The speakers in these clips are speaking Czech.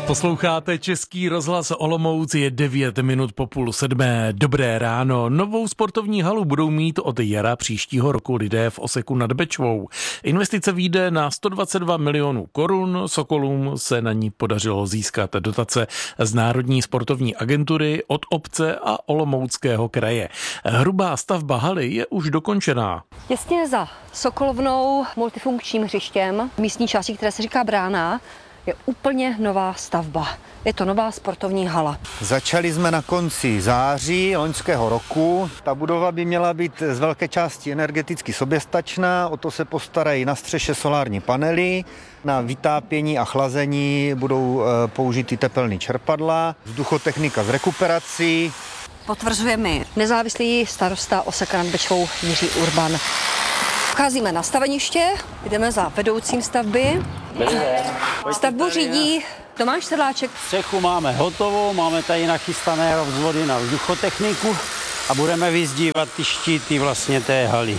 Posloucháte Český rozhlas Olomouc, je 9 minut po 6:30. Dobré ráno. Novou sportovní halu budou mít od jara příštího roku lidé v Oseku nad Bečvou. Investice vyjde na 122 milionů korun. Sokolům se na ní podařilo získat dotace z Národní sportovní agentury, od obce a Olomouckého kraje. Hrubá stavba haly je už dokončená. Těsně za Sokolovnou multifunkčním hřištěm v místní části, které se říká Brána, je úplně nová stavba. Je to nová sportovní hala. Začali jsme na konci září loňského roku. Ta budova by měla být z velké části energeticky soběstačná, o to se postarají na střeše solární panely, na vytápění a chlazení budou použity tepelný čerpadla, vzduchotechnika z rekuperací. Potvrzuje mi nezávislý starosta Oseka nad Bečvou Jiří Urban. Vcházíme na staveniště, jdeme za vedoucím stavby. Stavbu řídí Tomáš Sedláček. Střechu máme hotovou, máme tady nachystané rozvody na vzduchotechniku a budeme vyzdívat ty štíty vlastně té haly.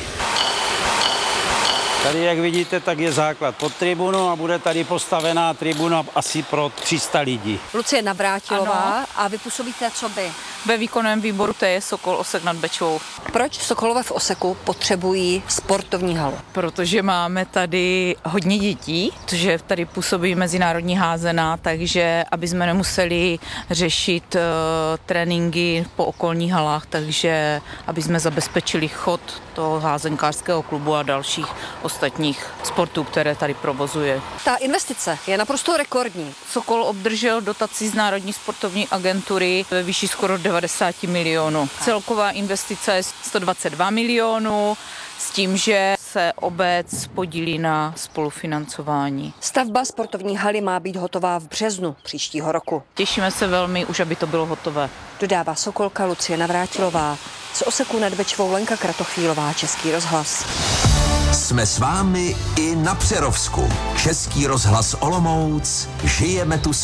Tady, jak vidíte, tak je základ pod tribunou a bude tady postavená tribuna asi pro 300 lidí. Lucie Navrátilová, a vy působíte co by? Ve výkonném výboru to je Sokol Osek nad Bečvou. Proč Sokolové v Oseku potřebují sportovní halu? Protože máme tady hodně dětí, protože tady působí mezinárodní házená, takže aby jsme nemuseli řešit tréninky po okolních halách, takže aby jsme zabezpečili chod toho házenkářského klubu a dalších ostatních sportů, které tady provozuje. Ta investice je naprosto rekordní. Sokol obdržel dotaci z Národní sportovní agentury ve výši skoro 90 milionů. Celková investice je 122 milionů s tím, že se obec podílí na spolufinancování. Stavba sportovní haly má být hotová v březnu příštího roku. Těšíme se velmi, už aby to bylo hotové. Dodává Sokolka Lucie Navrátilová. Z Oseku nad Bečvou Lenka Kratochvílová, Český rozhlas. Jsme s vámi i na Přerovsku. Český rozhlas Olomouc. Žijeme tu s